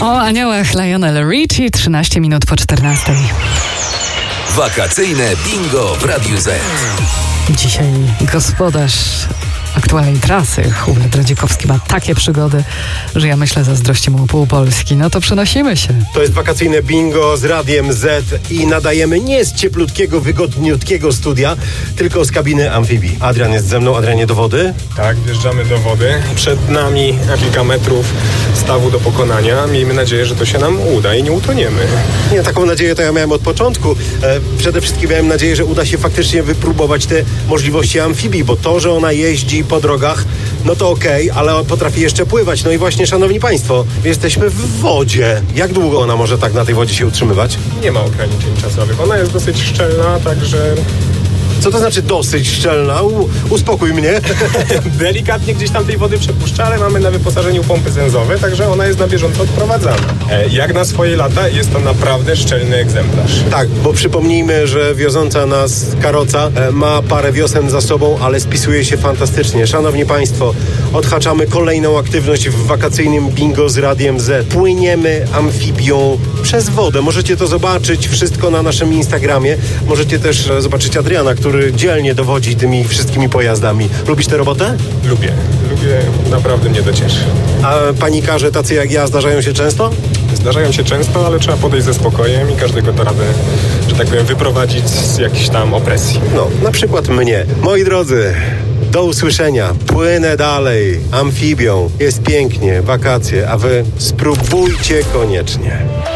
O aniołach Lionel Richie, 13 minut po 14. Wakacyjne bingo w Radiu Z. Dzisiaj gospodarz aktualnej trasy, Hubert Radzikowski, ma takie przygody, że ja myślę, zazdrości mu pół Polski. No to przenosimy się. To jest wakacyjne bingo z Radiem Z i nadajemy nie z cieplutkiego, wygodniutkiego studia, tylko z kabiny amfibii. Adrian jest ze mną. Adrianie, do wody? Tak, wjeżdżamy do wody. Przed nami kilka metrów stawu do pokonania. Miejmy nadzieję, że to się nam uda i nie utoniemy. Nie, taką nadzieję to ja miałem od początku. Przede wszystkim miałem nadzieję, że uda się faktycznie wypróbować te możliwości amfibii, bo to, że ona jeździ po drogach, no to okej, ale potrafi jeszcze pływać. No i właśnie, szanowni państwo, jesteśmy w wodzie. Jak długo ona może tak na tej wodzie się utrzymywać? Nie ma ograniczeń czasowych. Ona jest dosyć szczelna, także Co to znaczy dosyć szczelna? Uspokój mnie. delikatnie gdzieś tam tej wody przepuszcza, ale mamy na wyposażeniu pompy sensowe, także ona jest na bieżąco odprowadzana. Jak na swoje lata jest to naprawdę szczelny egzemplarz. Tak, bo przypomnijmy, że wioząca nas karoca ma parę wiosen za sobą, ale spisuje się fantastycznie. Szanowni państwo, odhaczamy kolejną aktywność w wakacyjnym bingo z Radiem Z. Płyniemy amfibią przez wodę. Możecie to zobaczyć wszystko na naszym Instagramie. Możecie też zobaczyć Adriana, który dzielnie dowodzi tymi wszystkimi pojazdami. Lubisz tę robotę? Lubię, naprawdę mnie to cieszy. A panikarze tacy jak ja zdarzają się często? Zdarzają się często, ale trzeba podejść ze spokojem i każdego to radę, że tak powiem, wyprowadzić z jakiejś tam opresji. No, na przykład mnie. Moi drodzy, do usłyszenia. Płynę dalej amfibią. Jest pięknie, wakacje, a wy spróbujcie koniecznie.